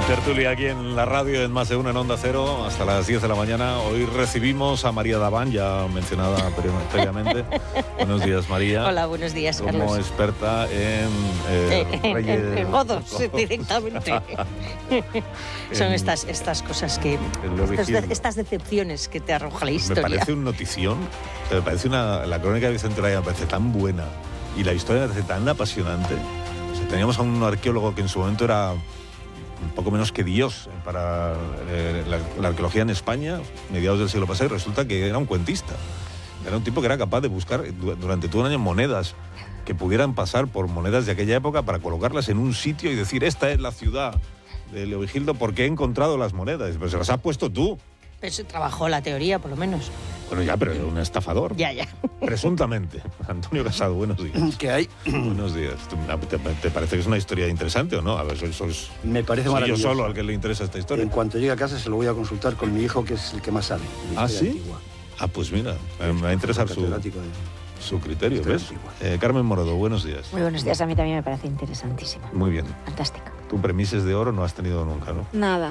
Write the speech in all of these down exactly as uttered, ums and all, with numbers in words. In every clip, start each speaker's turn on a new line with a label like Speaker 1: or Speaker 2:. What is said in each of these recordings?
Speaker 1: Tertulia aquí en la radio, en Más de Uno, en Onda Cero, hasta las diez de la mañana. Hoy recibimos a María Daván, ya mencionada previamente. Buenos días, María.
Speaker 2: Hola, buenos días,
Speaker 1: como
Speaker 2: Carlos.
Speaker 1: Como experta en...
Speaker 2: Eh, en,
Speaker 1: reyes,
Speaker 2: en, en godos, directamente. Son
Speaker 1: en,
Speaker 2: estas, estas cosas que... Estas, estas decepciones que te arroja la historia.
Speaker 1: Me parece un notición, me parece una... La crónica de Vicente Raya me parece tan buena y la historia me parece tan apasionante. O sea, teníamos a un arqueólogo que en su momento era... un poco menos que Dios para eh, la, la arqueología en España, mediados del siglo pasado, y resulta que era un cuentista. Era un tipo que era capaz de buscar durante todo un año monedas que pudieran pasar por monedas de aquella época para colocarlas en un sitio y decir, esta es la ciudad de Leovigildo porque he encontrado las monedas. Pero se las has puesto tú.
Speaker 2: Pero se trabajó la teoría, por lo menos.
Speaker 1: Bueno, ya, pero era un estafador.
Speaker 2: Ya, ya.
Speaker 1: Presuntamente. Antonio Casado, buenos días.
Speaker 3: ¿Qué hay?
Speaker 1: Buenos días. ¿Te, te parece que es una historia interesante o no? A ver, sois, sois,
Speaker 3: Me parece
Speaker 1: soy
Speaker 3: maravilloso.
Speaker 1: yo solo al que le interesa esta historia.
Speaker 3: En cuanto llegue a casa se lo voy a consultar con mi hijo, que es el que más sabe.
Speaker 1: ¿Ah, sí?
Speaker 3: Antigua.
Speaker 1: Ah, pues mira, me, me va a interesar su, su criterio, ¿ves? Eh, Carmen Morodo, buenos días.
Speaker 4: Muy buenos días, a mí también me parece interesantísima.
Speaker 1: Muy bien.
Speaker 4: Fantástica.
Speaker 1: Tú premises de oro no has tenido nunca, ¿no?
Speaker 4: Nada.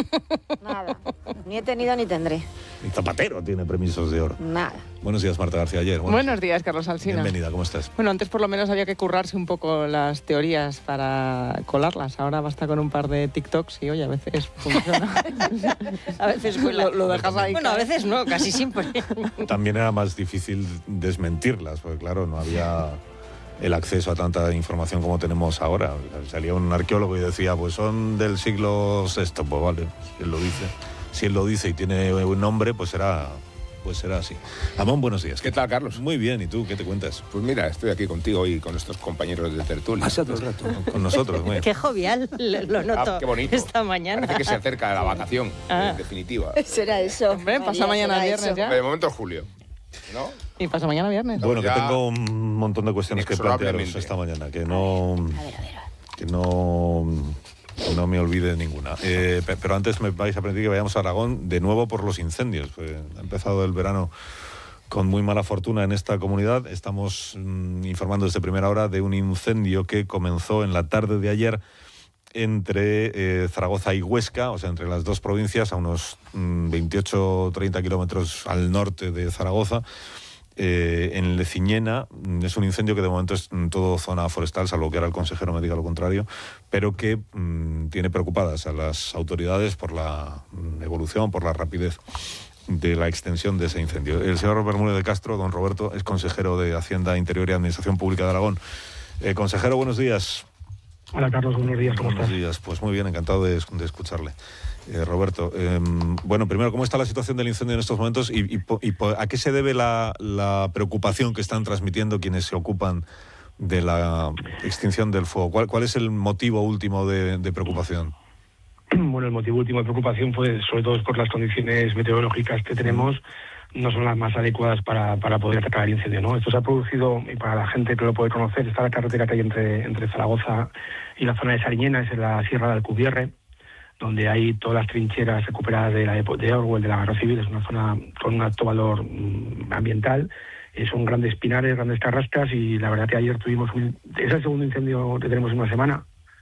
Speaker 4: Nada. Ni he tenido ni tendré.
Speaker 1: Ni Zapatero tiene premisos de oro.
Speaker 4: Nada.
Speaker 1: Buenos días, Marta García Ayer.
Speaker 5: Buenos, buenos días, Carlos Alsina.
Speaker 1: Bienvenida, ¿cómo estás?
Speaker 5: Bueno, antes por lo menos había que currarse un poco las teorías para colarlas. Ahora basta con un par de TikToks y, oye, a veces funciona.
Speaker 2: A veces vuela.
Speaker 5: Lo, lo dejas ahí.
Speaker 2: Bueno, a veces no, casi siempre.
Speaker 1: También era más difícil desmentirlas, porque claro, no había el acceso a tanta información como tenemos ahora. Salía un arqueólogo y decía, pues son del siglo sexto, pues vale, si él lo dice. Si él lo dice y tiene un nombre, pues será, pues será así. Amón, buenos días.
Speaker 6: ¿Qué tal, Carlos?
Speaker 1: Muy bien, ¿y tú qué te cuentas?
Speaker 6: Pues mira, estoy aquí contigo y con estos compañeros de tertulia.
Speaker 3: Hace otro rato.
Speaker 1: Con nosotros, muy bien.
Speaker 2: Qué jovial, lo noto
Speaker 6: Ah, qué bonito.
Speaker 2: esta mañana.
Speaker 6: Parece que se acerca la vacación,
Speaker 2: Ah.
Speaker 6: en definitiva.
Speaker 4: Será eso.
Speaker 5: Hombre, pasa
Speaker 4: María,
Speaker 5: mañana
Speaker 4: será
Speaker 5: viernes
Speaker 4: eso.
Speaker 5: ya.
Speaker 6: De momento es julio, ¿no?
Speaker 5: Y pasa mañana viernes.
Speaker 1: Bueno, que
Speaker 6: ya
Speaker 1: tengo un montón de cuestiones que plantearos
Speaker 6: inexorablemente.
Speaker 1: esta mañana, que no,
Speaker 4: A ver, a ver.
Speaker 1: que no, no me olvide ninguna. Eh, pe- pero antes me vais a pedir que vayamos a Aragón de nuevo por los incendios. Pues ha empezado el verano con muy mala fortuna en esta comunidad. Estamos mm, informando desde primera hora de un incendio que comenzó en la tarde de ayer entre eh, Zaragoza y Huesca, o sea, entre las dos provincias, a unos mm, veintiocho o treinta kilómetros al norte de Zaragoza. Eh, en Leciñena es un incendio que de momento es en todo zona forestal, salvo que ahora el consejero me diga lo contrario, pero que mmm, tiene preocupadas a las autoridades por la mm, evolución, por la rapidez de la extensión de ese incendio. El señor Bermúdez de Castro, don Roberto, es consejero de Hacienda, Interior y Administración Pública de Aragón. Eh, consejero, buenos días.
Speaker 7: Hola, Carlos, buenos días, ¿cómo
Speaker 1: Buenos
Speaker 7: estás?
Speaker 1: días, pues muy bien, encantado de, de escucharle. Eh, Roberto, eh, bueno, primero, ¿cómo está la situación del incendio en estos momentos y, y, y a qué se debe la, la preocupación que están transmitiendo quienes se ocupan de la extinción del fuego? ¿Cuál, cuál es el motivo último de, de preocupación?
Speaker 7: Bueno, el motivo último de preocupación, pues, sobre todo es por las condiciones meteorológicas que tenemos, no son las más adecuadas para, para poder atacar el incendio, ¿no? Esto se ha producido, y para la gente que lo puede conocer, está la carretera que hay entre, entre Zaragoza y la zona de Sariñena, es en la Sierra de Alcubierre, donde hay todas las trincheras recuperadas de la época de Orwell, de la Guerra Civil. Es una zona con un alto valor mm, ambiental, eh, son grandes pinares, grandes carrascas, y la verdad que ayer tuvimos un, es el segundo incendio que tenemos en una semana.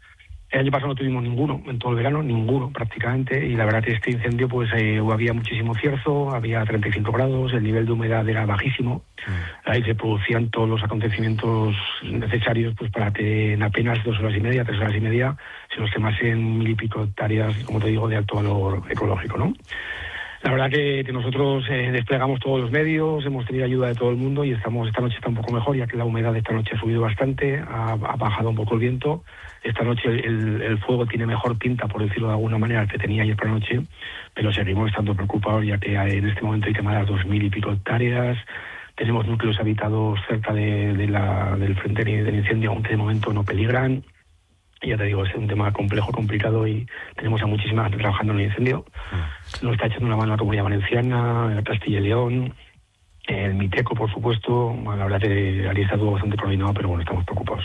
Speaker 7: El año pasado no tuvimos ninguno, en todo el verano, ninguno prácticamente, y la verdad que este incendio, pues eh, había muchísimo cierzo, había treinta y cinco grados, el nivel de humedad era bajísimo, mm. ahí se producían todos los acontecimientos necesarios pues para que en apenas dos horas y media, tres horas y media, se nos quemasen mil y pico hectáreas, como te digo, de alto valor ecológico, ¿no? La verdad que, que nosotros eh, desplegamos todos los medios, hemos tenido ayuda de todo el mundo y estamos esta noche está un poco mejor, ya que la humedad de esta noche ha subido bastante, ha, ha bajado un poco el viento. Esta noche el, el fuego tiene mejor pinta, por decirlo de alguna manera, que tenía ayer por la noche, pero seguimos estando preocupados, ya que en este momento hay quemadas dos mil y pico hectáreas. Tenemos núcleos habitados cerca de, de la, del frente del incendio, aunque de momento no peligran. Ya te digo, es un tema complejo, complicado, y tenemos a muchísima gente trabajando en el incendio. Nos está echando una mano la Comunidad Valenciana, Castilla y León, el Miteco, por supuesto. Bueno, la verdad que ahí está todo bastante coordinado, pero bueno, estamos preocupados.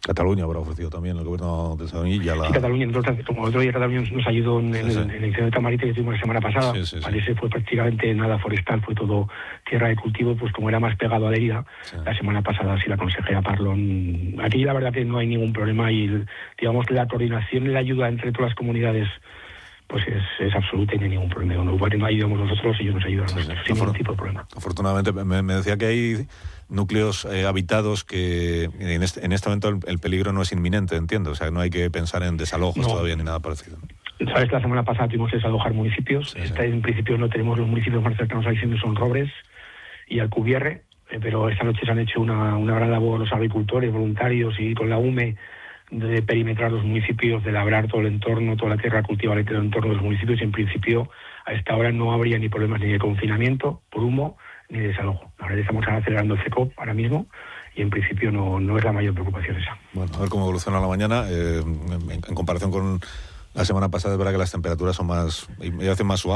Speaker 1: Cataluña habrá ofrecido también el gobierno de Sevilla. La...
Speaker 7: Sí, Cataluña, entonces, como el otro día Cataluña nos ayudó en, sí, en, sí. en el incendio de Tamarite que tuvimos la semana pasada, sí, sí, parece sí. fue prácticamente nada forestal, fue todo tierra de cultivo, pues como era más pegado a la herida, sí. la semana pasada sí la aconsejé a Parlon. Aquí la verdad que no hay ningún problema y, digamos, la coordinación y la ayuda entre todas las comunidades pues es, es absoluta y no hay ningún problema. Igual que no ayudamos nosotros, ellos nos ayudan sí, sí. sin ningún tipo de problema.
Speaker 1: Afortunadamente, me, me decía que hay núcleos eh, habitados que en este, en este momento el, el peligro no es inminente, entiendo. O sea, no hay que pensar en desalojos no. todavía ni nada parecido.
Speaker 7: Sabes, la semana pasada tuvimos que desalojar municipios. Sí, Esta, sí. En principio no tenemos los municipios más cercanos a Incendio, son Robres y Alcubierre, eh, pero esta noche se han hecho una, una gran labor los agricultores, voluntarios y con la U M E de perimetrar los municipios, de labrar todo el entorno, toda la tierra cultivada en el entorno de los municipios y en principio a esta hora no habría ni problemas ni de confinamiento por humo ni de desalojo. Ahora estamos acelerando el C E C O P ahora mismo y en principio no, no es la mayor preocupación esa.
Speaker 1: Bueno, a ver cómo evoluciona la mañana. Eh, en, en comparación con la semana pasada es verdad que las temperaturas son más, y hacen más suaves.